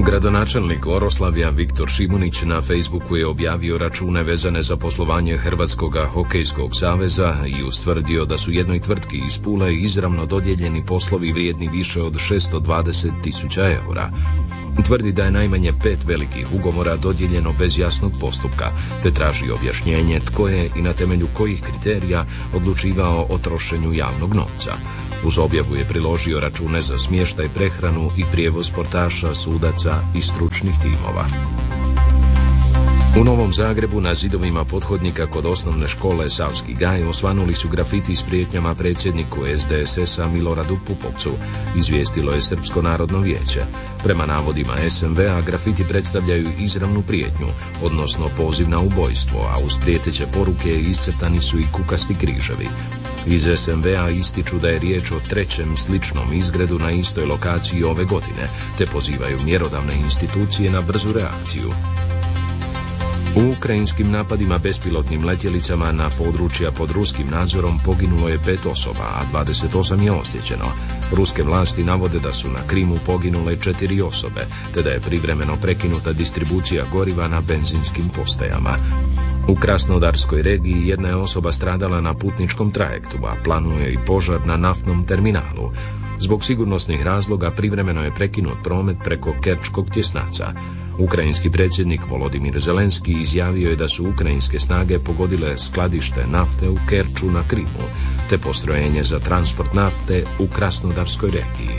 Gradonačelnik Oroslavlja Viktor Šimunić na Facebooku je objavio račune vezane za poslovanje Hrvatskog hokejskog saveza i ustvrdio da su jednoj tvrtki iz Pule izravno dodijeljeni poslovi vrijedni više od 620.000 eura. Tvrdi da je najmanje 5 velikih ugovora dodijeljeno bez jasnog postupka, te traži objašnjenje tko je i na temelju kojih kriterija odlučivao o trošenju javnog novca. Uz objavu je priložio račune za smještaj, prehranu i prijevoz sportaša, sudaca i stručnih timova. U Novom Zagrebu na zidovima pothodnika kod osnovne škole Savski Gaj osvanuli su grafiti s prijetnjama predsjedniku SDSS-a Miloradu Pupovcu, izvijestilo je Srpsko narodno vijeće. Prema navodima SNV-a grafiti predstavljaju izravnu prijetnju, odnosno poziv na ubojstvo, a uz prijeteće poruke iscrtani su i kukasti križevi. Iz SNV-a ističu da je riječ o trećem sličnom izgredu na istoj lokaciji ove godine, te pozivaju mjerodavne institucije na brzu reakciju. U ukrajinskim napadima bespilotnim letjelicama na područja pod ruskim nadzorom poginulo je 5 osoba, a 28 je ozlijeđeno. Ruske vlasti navode da su na Krimu poginule 4 osobe, te da je privremeno prekinuta distribucija goriva na benzinskim postajama. U Krasnodarskoj regiji jedna je osoba stradala na putničkom trajektu, a planuje i požar na naftnom terminalu. Zbog sigurnosnih razloga privremeno je prekinut promet preko Kerčkog tjesnaca. Ukrajinski predsjednik Volodimir Zelenski izjavio je da su ukrajinske snage pogodile skladište nafte u Kerču na Krimu, te postrojenje za transport nafte u Krasnodarskoj regiji.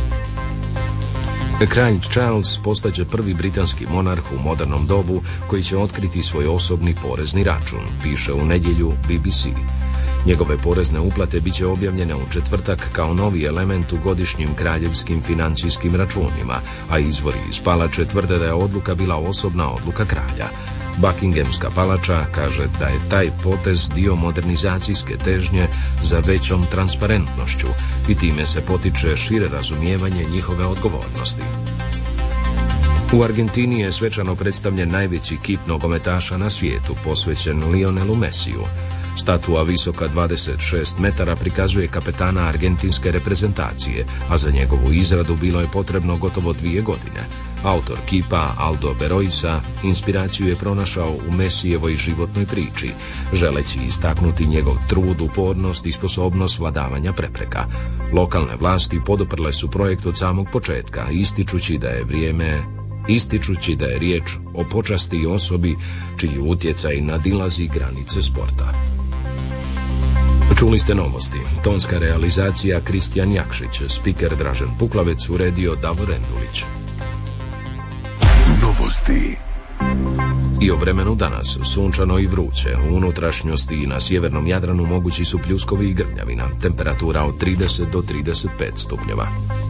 Kralj Charles postaće prvi britanski monarh u modernom dobu koji će otkriti svoj osobni porezni račun, piše u nedjelju BBC. Njegove porezne uplate bit će objavljene u četvrtak kao novi element u godišnjim kraljevskim financijskim računima, a izvori iz palače tvrde da je odluka bila osobna odluka kralja. Buckinghamska palača kaže da je taj potez dio modernizacijske težnje za većom transparentnošću i time se potiče šire razumijevanje njihove odgovornosti. U Argentini je svečano predstavljen najveći kip nogometaša na svijetu, posvećen Lionelu Messiju. Statua visoka 26 metara prikazuje kapetana argentinske reprezentacije, a za njegovu izradu bilo je potrebno gotovo 2 godine. Autor kipa Aldo Beroisa inspiraciju je pronašao u Mesijevoj životnoj priči, želeći istaknuti njegov trud, upornost i sposobnost vladavanja prepreka. Lokalne vlasti poduprle su projekt od samog početka, ističući da je riječ o počasti i osobi čiji utjecaj nadilazi granice sporta. Čuli ste novosti. Tonska realizacija Kristijan Jakšić, spiker Dražen Puklavec, uredio Davor Endulić. Novosti. I o vremenu danas, sunčano i vruće, u unutrašnjosti i na sjevernom Jadranu mogući su pljuskovi i grmljavina, temperatura od 30 do 35 stupnjeva.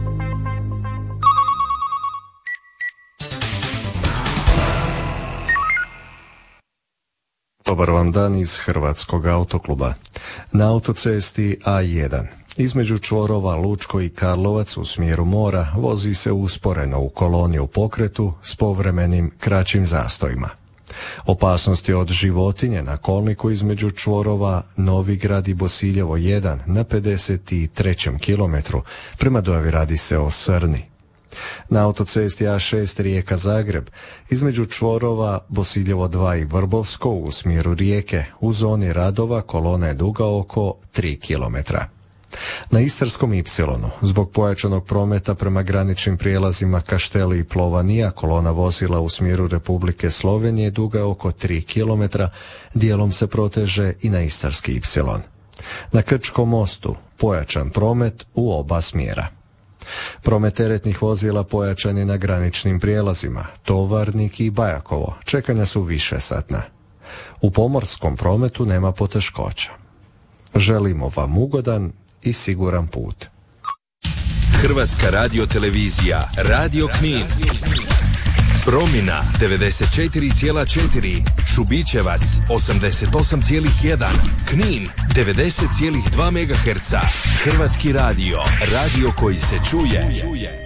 Dobar vam dan iz Hrvatskog autokluba. Na autocesti A1 između čvorova Lučko i Karlovac u smjeru mora vozi se usporeno u koloni u pokretu s povremenim kraćim zastojima. Opasnosti od životinje na kolniku između čvorova Novigrad i Bosiljevo 1 na 53. kilometru, prema dojavi radi se o Srni. Na autocesti A6 Rijeka Zagreb između čvorova Bosiljevo 2 i Vrbovsko u smjeru Rijeke u zoni radova kolona je duga oko 3 km. Na Istarskom Y zbog pojačanog prometa prema graničnim prijelazima Kašteli i Plovanija kolona vozila u smjeru Republike Slovenije duga oko 3 km, dijelom se proteže i na Istarski Y. Na Krčkom mostu pojačan promet u oba smjera. Promet teretnih vozila pojačan je na graničnim prijelazima Tovarnik i Bajakovo, čekanja su višesatna. U pomorskom prometu nema poteškoća. Želimo vam ugodan i siguran put. Hrvatska radiotelevizija, Radio Knin. Promina 94,4, Šubićevac 88,1, Knin 90,2 MHz. Hrvatski radio, radio koji se čuje.